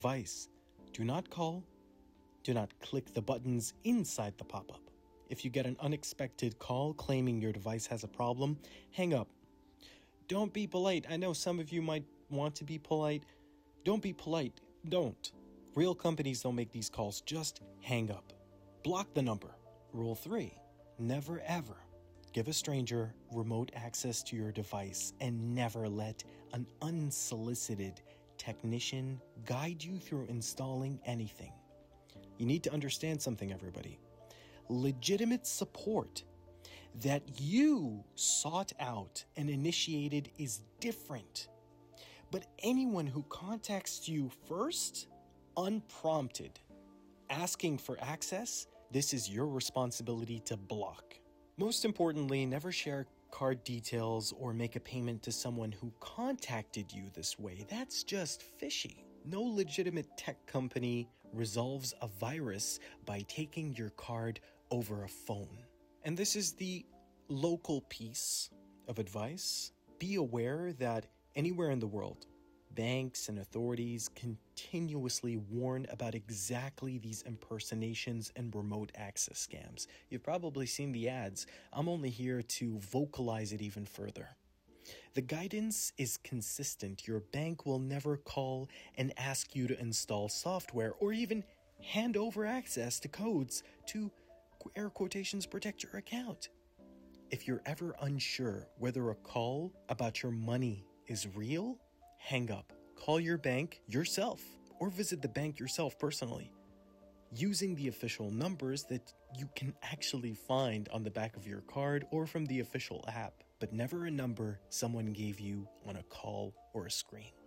Advice: do not call, do not click the buttons inside the pop-up. If you get an unexpected call claiming your device has a problem, hang up. Don't be polite. I know some of you might want to be polite. Don't be polite. Don't. Real companies don't make these calls. Just hang up. Block the number. Rule 3. Never ever give a stranger remote access to your device, and never let an unsolicited technician guide you through installing anything. You need to understand something, everybody. Legitimate support that you sought out and initiated is different. But anyone who contacts you first, unprompted, asking for access, this is your responsibility to block. Most importantly, never share card details or make a payment to someone who contacted you this way. That's just fishy. No legitimate tech company resolves a virus by taking your card over a phone. And this is the local piece of advice. Be aware that anywhere in the world, banks and authorities continuously warn about exactly these impersonations and remote access scams. You've probably seen the ads. I'm only here to vocalize it even further. The guidance is consistent. Your bank will never call and ask you to install software or even hand over access to codes to, air quotations, protect your account. If you're ever unsure whether a call about your money is real, hang up. Call your bank yourself or visit the bank yourself personally, using the official numbers that you can actually find on the back of your card or from the official app, but never a number someone gave you on a call or a screen.